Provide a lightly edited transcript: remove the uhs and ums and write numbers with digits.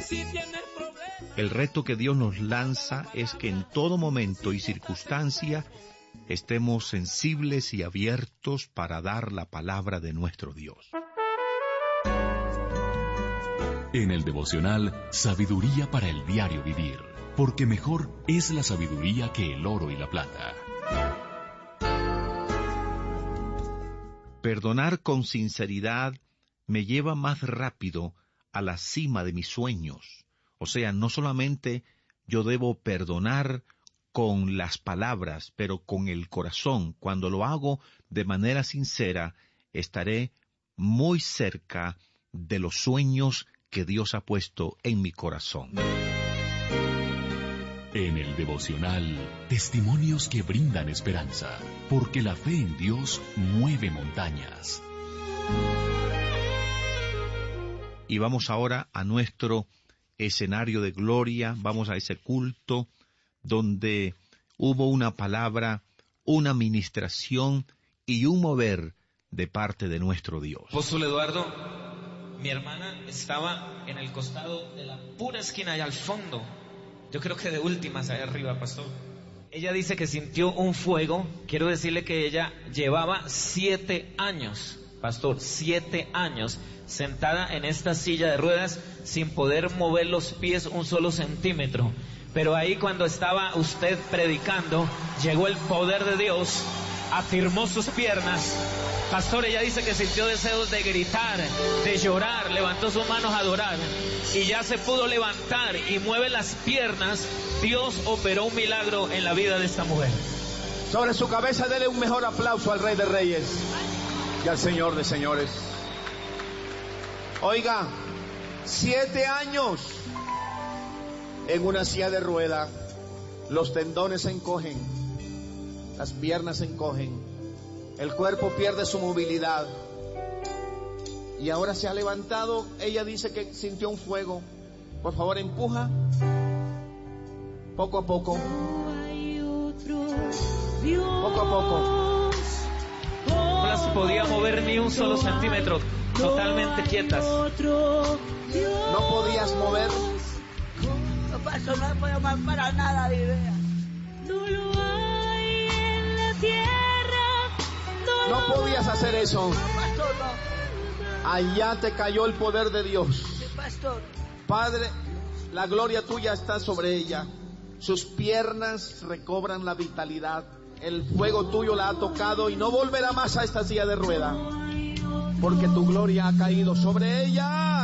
El reto que Dios nos lanza es que en todo momento y circunstancia estemos sensibles y abiertos para dar la palabra de nuestro Dios. En el devocional, sabiduría para el diario vivir, porque mejor es la sabiduría que el oro y la plata. Perdonar con sinceridad me lleva más rápido a la cima de mis sueños. O sea, no solamente yo debo perdonar con las palabras, pero con el corazón. Cuando lo hago de manera sincera, estaré muy cerca de los sueños que Dios ha puesto en mi corazón. En el devocional, testimonios que brindan esperanza, porque la fe en Dios mueve montañas. Y vamos ahora a nuestro escenario de gloria, vamos a ese culto donde hubo una palabra, una ministración y un mover de parte de nuestro Dios. Apóstol Eduardo, mi hermana estaba en el costado de la pura esquina allá al fondo. Yo creo que de últimas allá arriba, pastor. Ella dice que sintió un fuego. Quiero decirle que ella llevaba 7 años, pastor, 7 años sentada en esta silla de ruedas sin poder mover los pies un solo centímetro. Pero ahí cuando estaba usted predicando, llegó el poder de Dios, afirmó sus piernas. Pastor, ella dice que sintió deseos de gritar, de llorar, levantó sus manos a adorar y ya se pudo levantar y mueve las piernas. Dios operó un milagro en la vida de esta mujer. Sobre su cabeza dele un mejor aplauso al Rey de Reyes y al Señor de Señores. Oiga, 7 años en una silla de rueda, los tendones se encogen, las piernas se encogen, el cuerpo pierde su movilidad y ahora se ha levantado. Ella dice que sintió un fuego. Por favor, empuja poco a poco, poco a poco. No las podía mover ni un solo centímetro, totalmente quietas. No podías mover. No pasó, no puedo más para nada de idea. No lo hay en la tierra. No podías hacer eso. No, pastor, no. Allá te cayó el poder de Dios. Sí, pastor. Padre, la gloria tuya está sobre ella. Sus piernas recobran la vitalidad. El fuego tuyo la ha tocado y no volverá más a esta silla de rueda, porque tu gloria ha caído sobre ella.